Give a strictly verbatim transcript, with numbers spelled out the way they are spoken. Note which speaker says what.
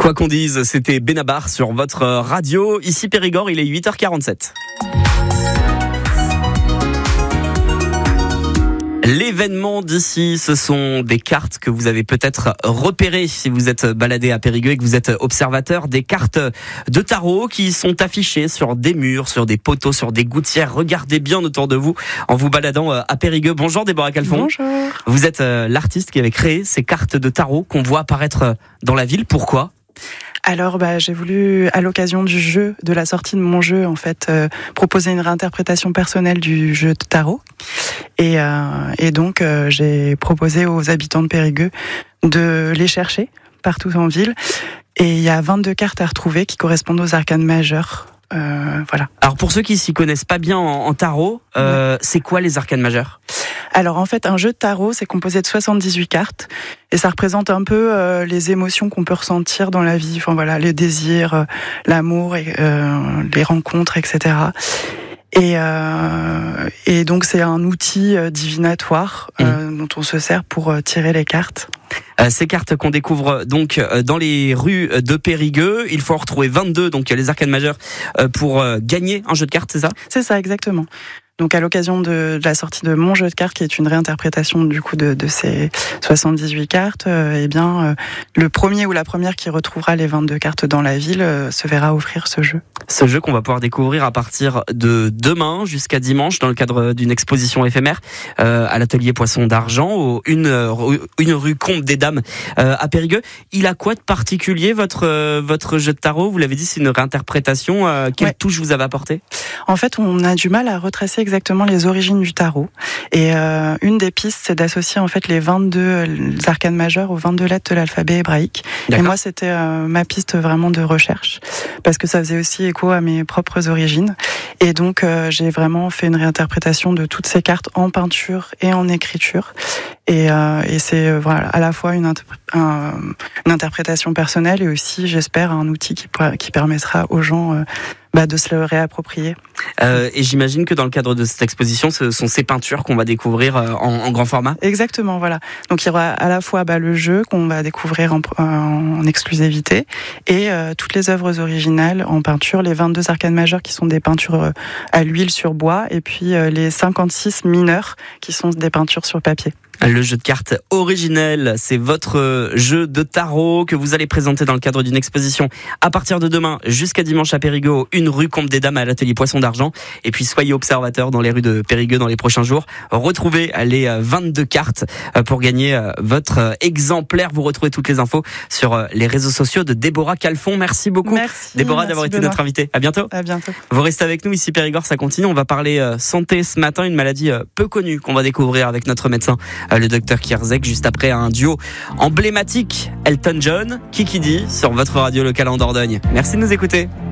Speaker 1: Quoi qu'on dise, c'était Benabar sur votre radio. Ici Périgord, il est huit heures quarante-sept. L'événement d'ici, ce sont des cartes que vous avez peut-être repérées si vous êtes baladé à Périgueux et que vous êtes observateur, des cartes de tarot qui sont affichées sur des murs, sur des poteaux, sur des gouttières. Regardez bien autour de vous en vous baladant à Périgueux. Bonjour Déborah Calfon.
Speaker 2: Bonjour.
Speaker 1: Vous êtes l'artiste qui avait créé ces cartes de tarot qu'on voit apparaître dans la ville. Pourquoi ?
Speaker 2: Alors, bah, j'ai voulu, à l'occasion du jeu, de la sortie de mon jeu, en fait, euh, proposer une réinterprétation personnelle du jeu de tarot. Et, euh, et donc, euh, j'ai proposé aux habitants de Périgueux de les chercher partout en ville. Et il y a vingt-deux cartes à retrouver qui correspondent aux arcanes majeures. Euh, voilà.
Speaker 1: Alors, pour ceux qui s'y connaissent pas bien en, en tarot, euh, ouais. c'est quoi les arcanes majeures ?
Speaker 2: Alors en fait, un jeu de tarot, c'est composé de soixante-dix-huit cartes et ça représente un peu euh, les émotions qu'on peut ressentir dans la vie. Enfin voilà, les désirs, euh, l'amour, et, euh, les rencontres, et cetera. Et, euh, et donc c'est un outil euh, divinatoire euh, mmh. dont on se sert pour euh, tirer les cartes.
Speaker 1: Euh, ces cartes qu'on découvre donc euh, dans les rues de Périgueux, il faut en retrouver vingt-deux, donc les arcanes majeures, euh, pour euh, gagner un jeu de cartes, c'est ça ?
Speaker 2: C'est ça, exactement. Donc à l'occasion de, de la sortie de mon jeu de cartes, qui est une réinterprétation du coup de, de ces soixante-dix-huit cartes, euh, eh bien euh, le premier ou la première qui retrouvera les vingt-deux cartes dans la ville euh, se verra offrir ce jeu.
Speaker 1: Ce jeu qu'on va pouvoir découvrir à partir de demain jusqu'à dimanche dans le cadre d'une exposition éphémère euh, à l'atelier Poisson d'Argent, au une, une rue Comte des Dames euh, à Périgueux. Il a quoi de particulier votre euh, votre jeu de tarot ? Vous l'avez dit, c'est une réinterprétation. Euh, quelle ouais. touche vous avez apporté ?
Speaker 2: En fait, on a du mal à retracer exactement les origines du tarot. Et euh, une des pistes, c'est d'associer en fait les vingt-deux les arcanes majeures aux vingt-deux lettres de l'alphabet hébraïque. D'accord. Et moi, c'était euh, ma piste vraiment de recherche, parce que ça faisait aussi écho à mes propres origines. Et donc, euh, j'ai vraiment fait une réinterprétation de toutes ces cartes en peinture et en écriture. Et, euh, et c'est euh, voilà, à la fois une, inter- un, une interprétation personnelle et aussi, j'espère, un outil qui, qui permettra aux gens euh, bah, de se le réapproprier.
Speaker 1: Euh, et j'imagine que dans le cadre de cette exposition, ce sont ces peintures qu'on va découvrir en, en grand format.
Speaker 2: Exactement, voilà. Donc il y aura à la fois bah, le jeu qu'on va découvrir en, en exclusivité et euh, toutes les œuvres originales en peinture, les vingt-deux arcanes majeures qui sont des peintures à l'huile sur bois et puis euh, les cinquante-six mineures qui sont des peintures sur papier.
Speaker 1: Le jeu de cartes originel, c'est votre jeu de tarot que vous allez présenter dans le cadre d'une exposition à partir de demain jusqu'à dimanche à Périgueux, une rue Comte des Dames à l'atelier Poisson d'Argent. Et puis soyez observateurs dans les rues de Périgueux dans les prochains jours. Retrouvez les vingt-deux cartes pour gagner votre exemplaire. Vous retrouvez toutes les infos sur les réseaux sociaux de Déborah Calfon. Merci beaucoup,
Speaker 2: merci,
Speaker 1: Déborah,
Speaker 2: merci
Speaker 1: d'avoir été
Speaker 2: Benoît.
Speaker 1: notre invitée. À bientôt.
Speaker 2: À bientôt.
Speaker 1: Vous restez avec nous ici Périgord, ça continue. On va parler santé ce matin, une maladie peu connue qu'on va découvrir avec notre médecin, le docteur Kierzek, juste après un duo emblématique, Elton John, Kiki D, sur votre radio locale en Dordogne. Merci de nous écouter.